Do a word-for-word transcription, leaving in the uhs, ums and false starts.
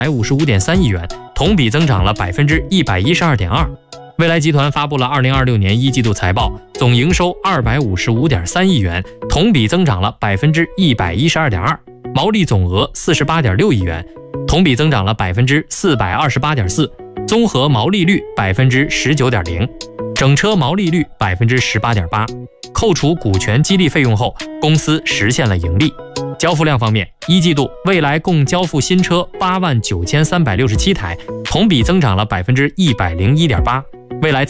百五十五点三亿元，同比增长了百分之一百一十二点二。蔚来集团发布了二零二六年一季度财报，总营收二百五十五点三亿元，同比增长了百分之一百一十二点二，毛利总额四十八点六亿元，同比增长了百分之四百二十八点四，综合毛利率百分之十九点零，整车毛利率百分之十八点八。扣除股权激励费用后，公司实现了盈利。交付量方面，一季度蔚来共交付新车八万九千三百六十七台，同比增长了百分之一百零一点八。蔚来